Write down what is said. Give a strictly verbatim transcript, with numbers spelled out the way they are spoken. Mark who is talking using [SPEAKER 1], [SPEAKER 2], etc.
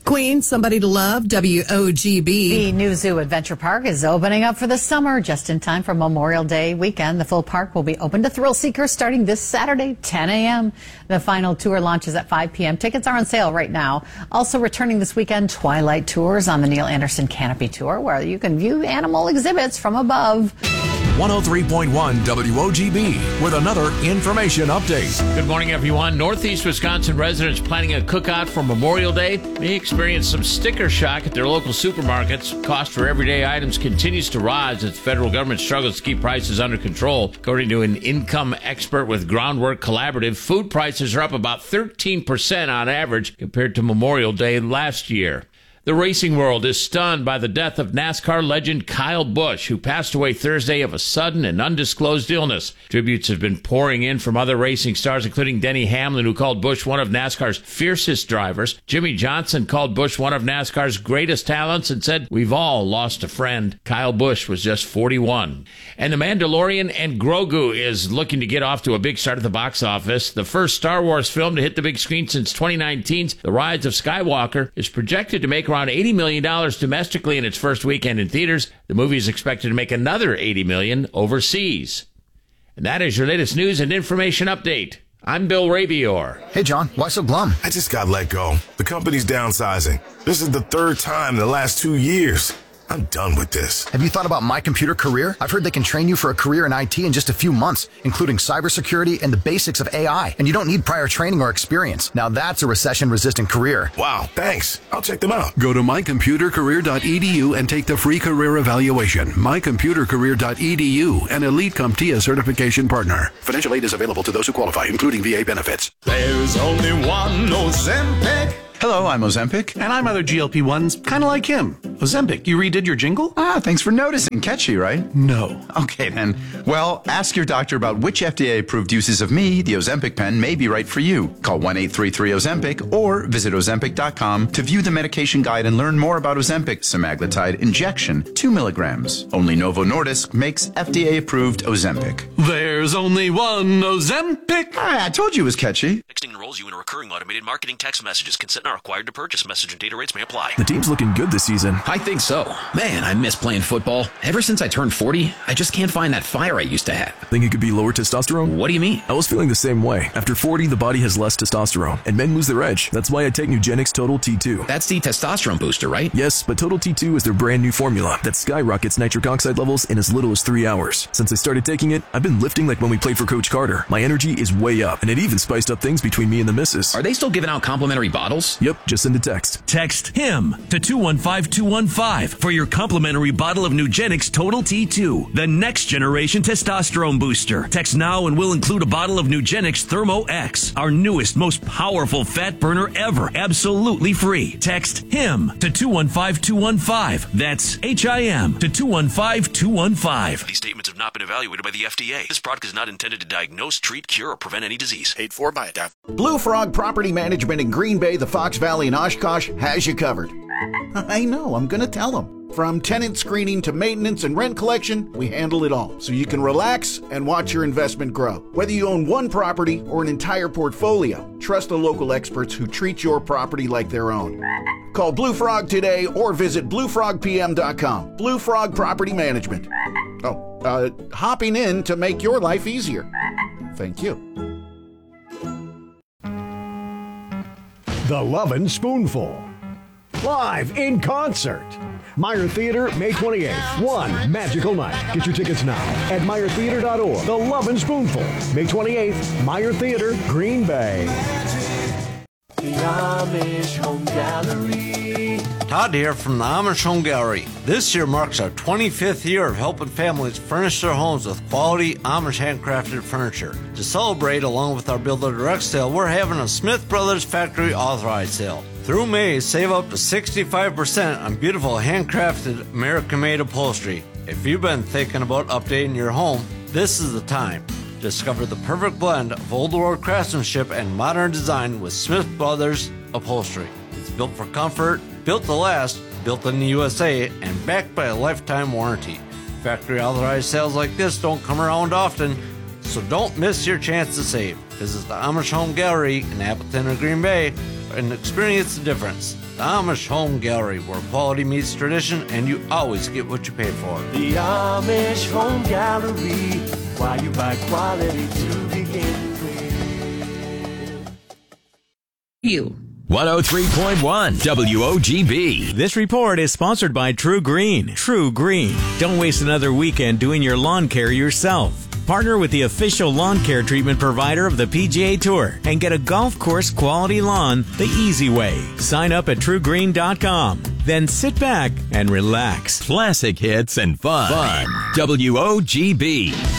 [SPEAKER 1] Queen, Somebody to Love, W O G B.
[SPEAKER 2] The new Zoo Adventure Park is opening up for the summer just in time for Memorial Day weekend. The full park will be open to thrill seekers starting this Saturday, ten a.m. The final tour launches at five p.m. Tickets are on sale right now. Also returning this weekend, Twilight Tours on the Neil Anderson Canopy Tour, where you can view animal exhibits from above.
[SPEAKER 3] one oh three point one W O G B with another information update.
[SPEAKER 4] Good morning, everyone. Northeast Wisconsin residents planning a cookout for Memorial Day may experience some sticker shock at their local supermarkets. Cost for everyday items continues to rise as the federal government struggles to keep prices under control. According to an income expert with Groundwork Collaborative, food prices are up about thirteen percent on average compared to Memorial Day last year. The racing world is stunned by the death of NASCAR legend Kyle Busch, who passed away Thursday of a sudden and undisclosed illness. Tributes have been pouring in from other racing stars, including Denny Hamlin, who called Busch one of NASCAR's fiercest drivers. Jimmy Johnson called Busch one of NASCAR's greatest talents and said, "We've all lost a friend." Kyle Busch was just forty-one. And The Mandalorian and Grogu is looking to get off to a big start at the box office. The first Star Wars film to hit the big screen since twenty nineteen's The Rise of Skywalker is projected to make around eighty million dollars domestically in its first weekend in theaters. The movie is expected to make another eighty million dollars overseas. And that is your latest news and information update. I'm Bill Rabior.
[SPEAKER 5] Hey, John, why so glum?
[SPEAKER 6] I just got let go. The company's downsizing. This is the third time in the last two years. I'm done with this.
[SPEAKER 5] Have you thought about My Computer Career? I've heard they can train you for a career in I T in just a few months, including cybersecurity and the basics of A I. And you don't need prior training or experience. Now that's a recession-resistant career.
[SPEAKER 6] Wow, thanks. I'll check them out.
[SPEAKER 7] Go to my computer career dot e d u and take the free career evaluation. my computer career dot e d u, an Elite CompTIA certification partner. Financial aid is available to those who qualify, including V A benefits.
[SPEAKER 8] There's only one Ozempic.
[SPEAKER 9] Hello, I'm Ozempic.
[SPEAKER 10] And I'm other G L P ones, kind of like him. Ozempic, you redid your jingle?
[SPEAKER 9] Ah, thanks for noticing. Catchy, right?
[SPEAKER 10] No.
[SPEAKER 9] Okay, then. Well, ask your doctor about which F D A-approved uses of me, the Ozempic pen, may be right for you. Call one eight three three Ozempic or visit ozempic dot com to view the medication guide and learn more about Ozempic semaglutide injection, two milligrams. Only Novo Nordisk makes F D A-approved Ozempic.
[SPEAKER 10] There's only one Ozempic.
[SPEAKER 9] Ah, I told you it was catchy.
[SPEAKER 11] Texting enrolls you in a recurring automated marketing text messages. Consent not required to purchase. Message and data rates may apply.
[SPEAKER 3] The team's looking good this season.
[SPEAKER 12] I think so. Man, I miss playing football. Ever since I turned forty, I just can't find that fire I used to have.
[SPEAKER 3] Think it could be lower testosterone?
[SPEAKER 12] What do you mean?
[SPEAKER 3] I was feeling the same way. After forty, the body has less testosterone, and men lose their edge. That's why I take Nugenix Total T two.
[SPEAKER 12] That's the testosterone booster, right?
[SPEAKER 3] Yes, but Total T two is their brand new formula that skyrockets nitric oxide levels in as little as three hours. Since I started taking it, I've been lifting like when we played for Coach Carter. My energy is way up, and it even spiced up things between me and the missus.
[SPEAKER 12] Are they still giving out complimentary bottles?
[SPEAKER 3] Yep, just send a text.
[SPEAKER 13] Text HIM to two one five two one five for your complimentary bottle of Nugenix Total T two, the next generation testosterone booster. Text now and we'll include a bottle of Nugenix Thermo X, our newest, most powerful fat burner ever, absolutely free. Text HIM to two one five two one five. That's H I M to two one five two one five.
[SPEAKER 11] These statements have not been evaluated by the F D A. This product is not intended to diagnose, treat, cure, or prevent any disease.
[SPEAKER 8] Paid for by a doctor.
[SPEAKER 14] Blue Frog Property Management in Green Bay, the Fox Valley, and Oshkosh has you covered. I know, I'm going to tell them. From tenant screening to maintenance and rent collection, we handle it all, so you can relax and watch your investment grow. Whether you own one property or an entire portfolio, trust the local experts who treat your property like their own. Call Blue Frog today or visit blue frog p m dot com. Blue Frog Property Management. Oh, uh, hopping in to make your life easier. Thank you.
[SPEAKER 15] The Lovin' Spoonful. Live in concert. Meyer Theater, May twenty-eighth. One magical night. Get your tickets now at meyer theater dot org. The Lovin' Spoonful. May twenty-eighth. Meyer Theater, Green Bay.
[SPEAKER 16] The Amish Home Gallery.
[SPEAKER 17] Todd here from the Amish Home Gallery. This year marks our twenty-fifth year of helping families furnish their homes with quality Amish handcrafted furniture. To celebrate, along with our Builder Direct sale, we're having a Smith Brothers Factory Authorized sale. Through May, save up to sixty-five percent on beautiful handcrafted American-made upholstery. If you've been thinking about updating your home, this is the time. Discover the perfect blend of old world craftsmanship and modern design with Smith Brothers Upholstery. It's built for comfort, built to last, built in the U S A, and backed by a lifetime warranty. Factory authorized sales like this don't come around often, so don't miss your chance to save. Visit the Amish Home Gallery in Appleton or Green Bay, and experience the difference. The Amish Home Gallery, where quality meets tradition and you always get what you pay for.
[SPEAKER 16] The Amish Home Gallery, why you buy quality to begin with.
[SPEAKER 18] You. one oh three point one W O G B.
[SPEAKER 19] This report is sponsored by True Green. True Green. Don't waste another weekend doing your lawn care yourself. Partner with the official lawn care treatment provider of the P G A Tour and get a golf course quality lawn the easy way. Sign up at true green dot com. Then sit back and relax.
[SPEAKER 18] Classic hits and fun. Fun. W O G B.